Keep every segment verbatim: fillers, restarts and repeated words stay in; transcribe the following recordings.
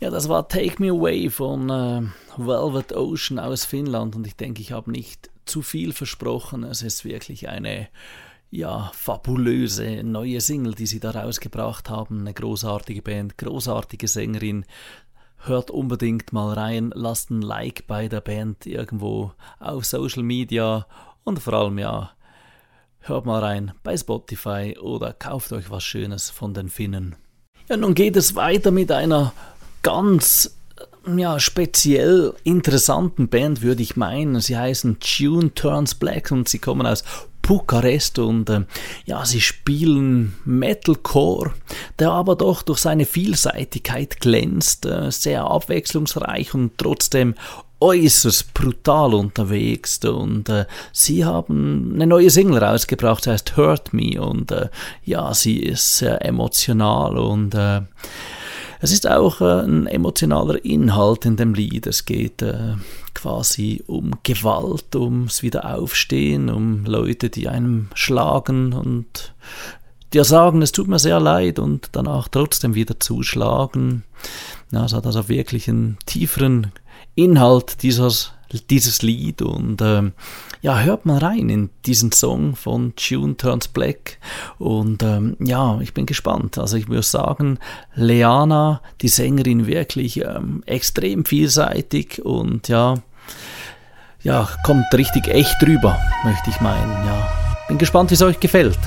Ja, das war Take Me Away von äh, Velvet Ocean aus Finnland und ich denke, ich habe nicht zu viel versprochen. Es ist wirklich eine ja, fabulöse neue Single, die sie da rausgebracht haben. Eine großartige Band, großartige Sängerin. Hört unbedingt mal rein, lasst ein Like bei der Band irgendwo auf Social Media und vor allem ja, hört mal rein bei Spotify oder kauft euch was Schönes von den Finnen. Ja, nun geht es weiter mit einer ganz ja, speziell interessanten Band, würde ich meinen. Sie heißen June Turns Black und sie kommen aus Bukarest und äh, ja, sie spielen Metalcore, der aber doch durch seine Vielseitigkeit glänzt, äh, sehr abwechslungsreich und trotzdem äußerst brutal unterwegs und äh, sie haben eine neue Single rausgebracht, sie heißt Hurt Me und äh, ja, sie ist sehr emotional und äh, es ist auch äh, ein emotionaler Inhalt in dem Lied. Es geht äh, quasi um Gewalt, ums Wiederaufstehen, um Leute, die einem schlagen und dir sagen, es tut mir sehr leid und danach trotzdem wieder zuschlagen. Ja, es hat also wirklich einen tieferen Inhalt dieses, dieses Lied und ähm, ja, hört mal rein in diesen Song von June Turns Black und ähm, ja, ich bin gespannt. Also ich muss sagen, Leana, die Sängerin, wirklich ähm, extrem vielseitig und ja, ja, kommt richtig echt rüber, möchte ich meinen. Ja, bin gespannt, wie es euch gefällt.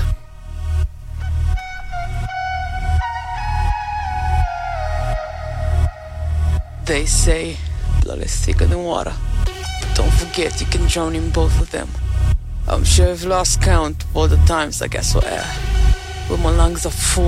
They say blood is thicker than water. But don't forget you can drown in both of them. I'm sure I've lost count of all the times I guess what air. When my lungs are full